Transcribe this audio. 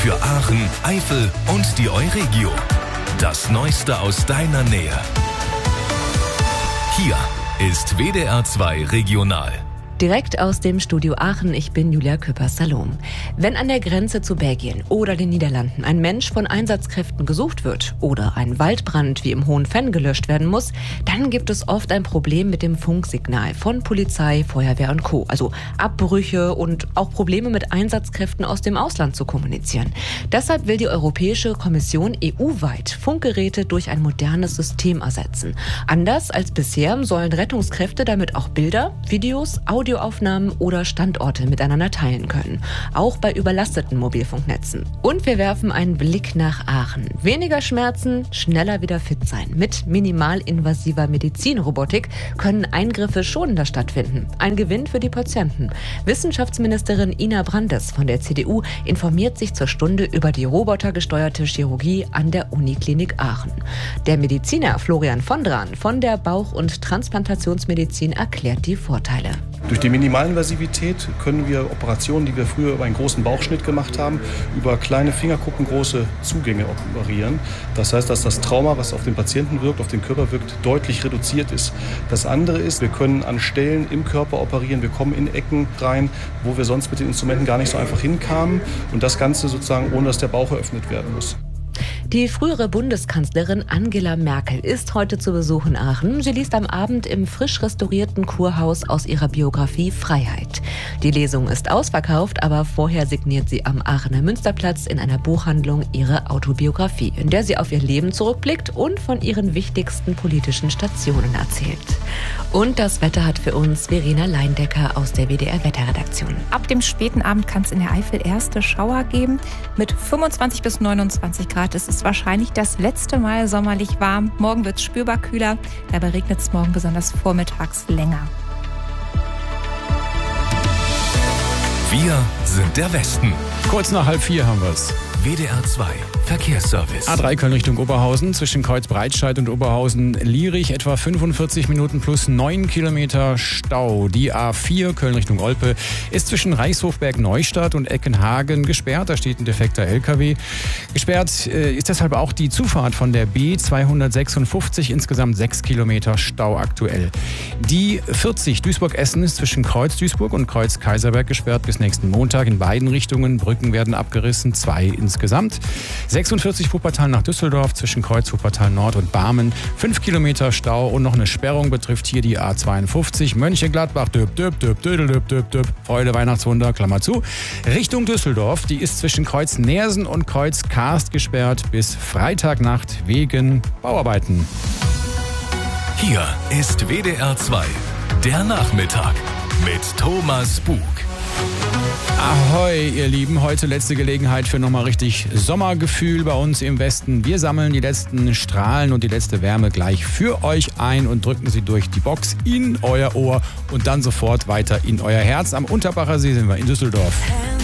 Für Aachen, Eifel und die Euregio. Das Neueste aus deiner Nähe. Hier ist WDR 2 Regional. Direkt aus dem Studio Aachen, ich bin Julia Küppers-Salom. Wenn an der Grenze zu Belgien oder den Niederlanden ein Mensch von Einsatzkräften gesucht wird oder ein Waldbrand wie im Hohen Venn gelöscht werden muss, dann gibt es oft ein Problem mit dem Funksignal von Polizei, Feuerwehr und Co. Also Abbrüche und auch Probleme mit Einsatzkräften aus dem Ausland zu kommunizieren. Deshalb will die Europäische Kommission EU-weit Funkgeräte durch ein modernes System ersetzen. Anders als bisher sollen Rettungskräfte damit auch Bilder, Videos, Audioaufnahmen oder Standorte miteinander teilen können. Auch bei überlasteten Mobilfunknetzen. Und wir werfen einen Blick nach Aachen. Weniger Schmerzen, schneller wieder fit sein. Mit minimalinvasiver Medizinrobotik können Eingriffe schonender stattfinden. Ein Gewinn für die Patienten. Wissenschaftsministerin Ina Brandes von der CDU informiert sich zur Stunde über die robotergesteuerte Chirurgie an der Uniklinik Aachen. Der Mediziner Florian Vondran von der Bauch- und Transplantationsmedizin erklärt die Vorteile. Durch die Minimalinvasivität können wir Operationen, die wir früher über einen großen Bauchschnitt gemacht haben, über kleine fingerkuppengroße Zugänge operieren. Das heißt, dass das Trauma, was auf den Patienten wirkt, auf den Körper wirkt, deutlich reduziert ist. Das andere ist, wir können an Stellen im Körper operieren, wir kommen in Ecken rein, wo wir sonst mit den Instrumenten gar nicht so einfach hinkamen. Und das Ganze sozusagen, ohne dass der Bauch eröffnet werden muss. Die frühere Bundeskanzlerin Angela Merkel ist heute zu Besuch in Aachen. Sie liest am Abend im frisch restaurierten Kurhaus aus ihrer Biografie Freiheit. Die Lesung ist ausverkauft, aber vorher signiert sie am Aachener Münsterplatz in einer Buchhandlung ihre Autobiografie, in der sie auf ihr Leben zurückblickt und von ihren wichtigsten politischen Stationen erzählt. Und das Wetter hat für uns Verena Leindecker aus der WDR-Wetterredaktion. Ab dem späten Abend kann es in der Eifel erste Schauer geben. Mit 25 bis 29 Grad ist es wahrscheinlich das letzte Mal sommerlich warm. Morgen wird es spürbar kühler. Dabei regnet es morgen besonders vormittags länger. Wir sind der Westen. Kurz nach 3:30 haben wir es. WDR 2 Verkehrsservice. A3 Köln Richtung Oberhausen, zwischen Kreuz-Breitscheid und Oberhausen-Lierich etwa 45 Minuten plus 9 Kilometer Stau. Die A4 Köln Richtung Olpe ist zwischen Reichshofberg-Neustadt und Eckenhagen gesperrt. Da steht ein defekter LKW. Gesperrt ist deshalb auch die Zufahrt von der B256, insgesamt 6 Kilometer Stau aktuell. Die 40 Duisburg-Essen ist zwischen Kreuz-Duisburg und Kreuz-Kaiserberg gesperrt bis nächsten Montag in beiden Richtungen. Brücken werden abgerissen, 2 insgesamt. 46 Wuppertal nach Düsseldorf zwischen Kreuz Wuppertal Nord und Barmen. 5 Kilometer Stau und noch eine Sperrung betrifft hier die A52 Mönchengladbach. Freude Weihnachtswunder, Klammer zu. Richtung Düsseldorf, die ist zwischen Kreuz Neersen und Kreuz Karst gesperrt bis Freitagnacht wegen Bauarbeiten. Hier ist WDR 2, der Nachmittag mit Thomas Bug. Ahoi, ihr Lieben. Heute letzte Gelegenheit für nochmal richtig Sommergefühl bei uns im Westen. Wir sammeln die letzten Strahlen und die letzte Wärme gleich für euch ein und drücken sie durch die Box in euer Ohr und dann sofort weiter in euer Herz. Am Unterbacher See sind wir in Düsseldorf.